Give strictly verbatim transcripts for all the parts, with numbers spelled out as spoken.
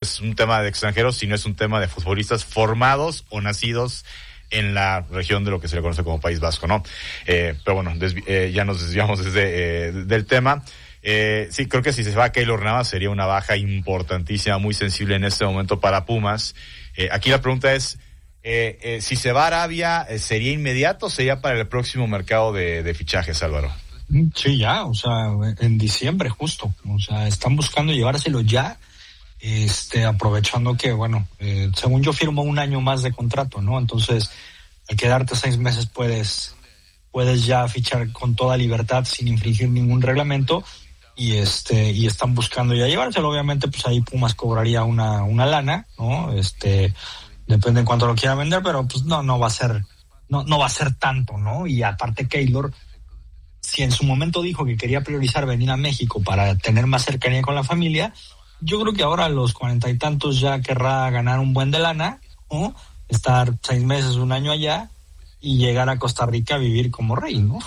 es un tema de extranjeros, sino es un tema de futbolistas formados o nacidos en la región de lo que se le conoce como País Vasco, ¿no? Eh, pero bueno, desvi- eh, ya nos desviamos desde eh, del tema. Eh, sí, creo que si se va Keylor Navas sería una baja importantísima, muy sensible en este momento para Pumas. Eh, aquí la pregunta es, eh, eh, si se va a Arabia, eh, ¿sería inmediato o sería para el próximo mercado de, de fichajes, Álvaro? Sí, ya, o sea, en diciembre justo, o sea, están buscando llevárselo ya, este, aprovechando que, bueno, eh, según yo firmo un año más de contrato, ¿no? Entonces, al quedarte seis meses puedes, puedes ya fichar con toda libertad sin infringir ningún reglamento y este, y están buscando ya llevárselo. Obviamente, pues ahí Pumas cobraría una, una lana, ¿no? Este, depende de cuánto lo quiera vender, pero pues no, no va a ser, no, no va a ser tanto, ¿no? Y aparte Keylor, si en su momento dijo que quería priorizar venir a México para tener más cercanía con la familia, yo creo que ahora a los cuarenta y tantos ya querrá ganar un buen de lana, ¿no? Estar seis meses, un año allá y llegar a Costa Rica a vivir como rey, ¿no?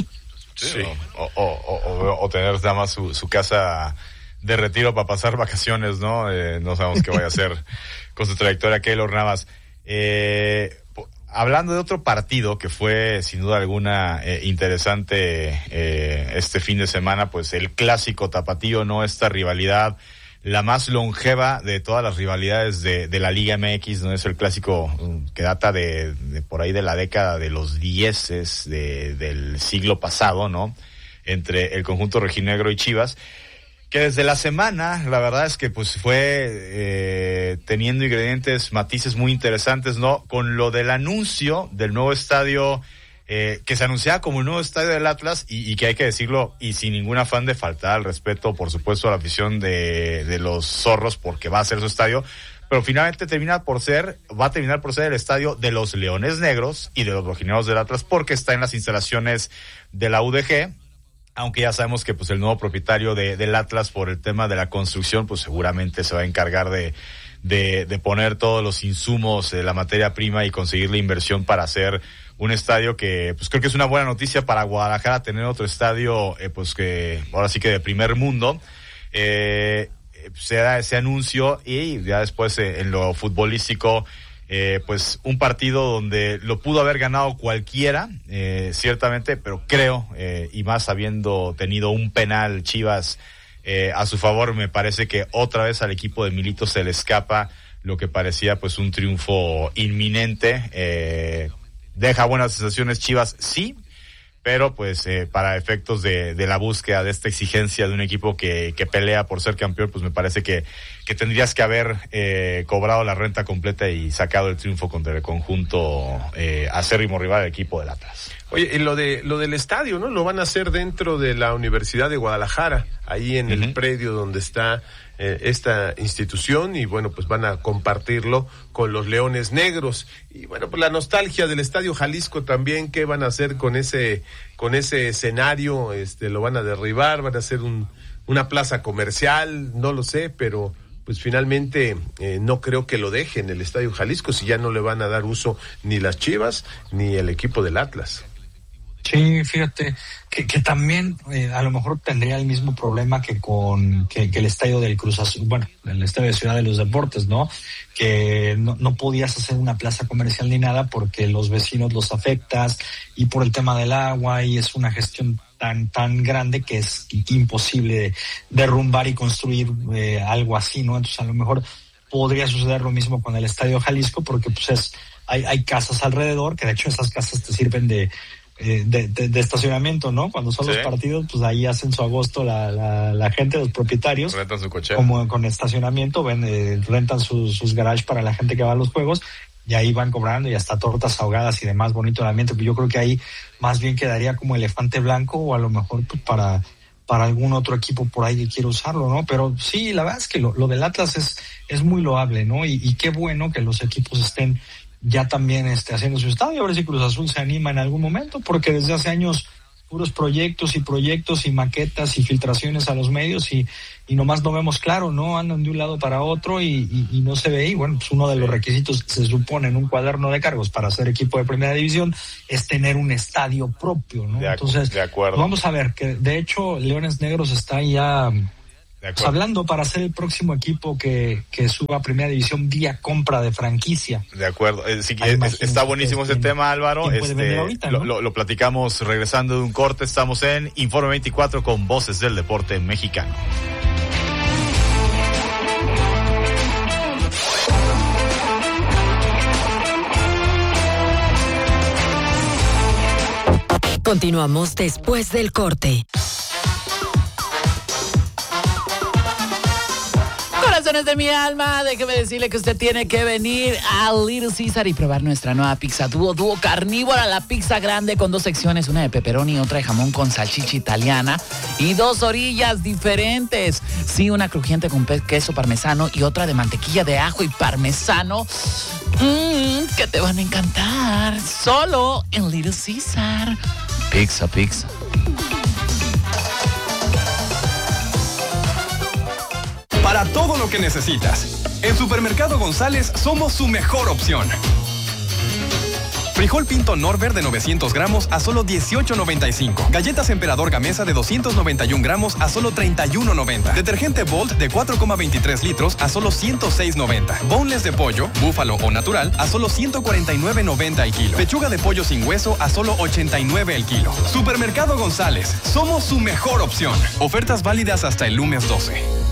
Sí, o, o, o, o tener nada más su, su casa de retiro para pasar vacaciones, ¿no? Eh, no sabemos qué vaya a hacer con su trayectoria Keylor Navas. Eh, hablando de otro partido que fue sin duda alguna eh, interesante eh, este fin de semana, pues el clásico tapatío, ¿no? Esta rivalidad, la más longeva de todas las rivalidades de, de la Liga M X, ¿no? Es el clásico que data de, de por ahí de la década de los dieces de, del siglo pasado, ¿no? Entre el conjunto rojinegro y Chivas, que desde la semana, la verdad es que pues fue eh, teniendo ingredientes, matices muy interesantes, ¿no? Con lo del anuncio del nuevo estadio, eh, que se anunciaba como el nuevo estadio del Atlas, y, y que hay que decirlo, y sin ningún afán de faltar al respeto, por supuesto, a la afición de, de los zorros, porque va a ser su estadio, pero finalmente termina por ser, va a terminar por ser el estadio de los Leones Negros y de los rojinegros del Atlas, porque está en las instalaciones de la U D G, aunque ya sabemos que pues el nuevo propietario de, del Atlas, por el tema de la construcción, pues seguramente se va a encargar de, de, de poner todos los insumos, eh, la materia prima, y conseguir la inversión para hacer un estadio que, pues creo que es una buena noticia para Guadalajara, tener otro estadio, eh, pues que ahora sí que de primer mundo. Eh, se da ese anuncio y ya después eh, en lo futbolístico, Eh, pues un partido donde lo pudo haber ganado cualquiera, eh, ciertamente, pero creo, eh, y más habiendo tenido un penal Chivas eh, a su favor, me parece que otra vez al equipo de Milito se le escapa lo que parecía pues un triunfo inminente. Eh, deja buenas sensaciones Chivas, sí, pero pues eh, para efectos de, de la búsqueda de esta exigencia de un equipo que, que pelea por ser campeón, pues me parece que, que tendrías que haber eh, cobrado la renta completa y sacado el triunfo contra el conjunto eh, acérrimo rival del equipo del Atlas. Oye, y lo de lo del estadio, ¿no? Lo van a hacer dentro de la Universidad de Guadalajara, ahí en uh-huh. el predio donde está eh, esta institución, y bueno, pues van a compartirlo con los Leones Negros. Y bueno, pues la nostalgia del Estadio Jalisco también, ¿qué van a hacer con ese con ese escenario? Este, lo van a derribar, van a hacer un una plaza comercial, no lo sé, pero pues finalmente eh, no creo que lo dejen el Estadio Jalisco, si ya no le van a dar uso ni las Chivas ni el equipo del Atlas. Sí, fíjate que, que también eh, a lo mejor tendría el mismo problema que con que, que el estadio del Cruz Azul, bueno, el estadio de Ciudad de los Deportes, ¿no? Que no, no podías hacer una plaza comercial ni nada porque los vecinos los afectas, y por el tema del agua, y es una gestión tan tan grande que es imposible derrumbar y construir eh, algo así, ¿no? Entonces a lo mejor podría suceder lo mismo con el Estadio Jalisco, porque pues es hay hay casas alrededor, que de hecho esas casas te sirven de Eh, de, de, de estacionamiento, ¿no? Cuando son sí. los partidos, pues ahí hacen su agosto la, la, la gente, los propietarios, rentan su cochera, como con estacionamiento, ven, eh, rentan sus, sus garages para la gente que va a los juegos, y ahí van cobrando, y hasta tortas ahogadas y demás, bonito el ambiente. Pues yo creo que ahí más bien quedaría como elefante blanco, o a lo mejor pues para para algún otro equipo por ahí que quiera usarlo, ¿no? Pero sí, la verdad es que lo, lo del Atlas es es muy loable, ¿no? Y, y qué bueno que los equipos estén ya también este, haciendo su estadio. A ver si Cruz Azul se anima en algún momento, porque desde hace años puros proyectos y proyectos y maquetas y filtraciones a los medios, y, y nomás no vemos claro, ¿no? Andan de un lado para otro y, y, y no se ve. Y bueno, pues uno de los requisitos que se supone en un cuaderno de cargos para ser equipo de primera división es tener un estadio propio, ¿no? De, Entonces, de acuerdo. Vamos a ver, que de hecho Leones Negros está ya... De pues, hablando para ser el próximo equipo que, que suba a Primera División vía compra de franquicia. De acuerdo. Eh, sí, eh, está buenísimo ese tema, Álvaro. Este, ahorita, ¿no? lo, lo, lo platicamos regresando de un corte. Estamos en Informe veinticuatro con Voces del Deporte Mexicano. Continuamos después del corte. Corazones de mi alma, déjeme decirle que usted tiene que venir a Little Caesar y probar nuestra nueva pizza dúo, dúo carnívora, la pizza grande con dos secciones, una de pepperoni y otra de jamón con salchicha italiana y dos orillas diferentes. Sí, una crujiente con queso parmesano y otra de mantequilla de ajo y parmesano. Mmm, que te van a encantar. Solo en Little Caesar. Pizza, pizza. Para todo lo que necesitas, en Supermercado González somos su mejor opción. Frijol pinto Norbert de novecientos gramos a solo dieciocho noventa y cinco. Galletas Emperador Gamesa de doscientos noventa y un gramos a solo treinta y uno noventa. Detergente Volt de cuatro coma veintitrés litros a solo ciento seis noventa. Boneless de pollo, búfalo o natural a solo ciento cuarenta y nueve noventa el kilo. Pechuga de pollo sin hueso a solo ochenta y nueve el kilo. Supermercado González, somos su mejor opción. Ofertas válidas hasta el lunes doce.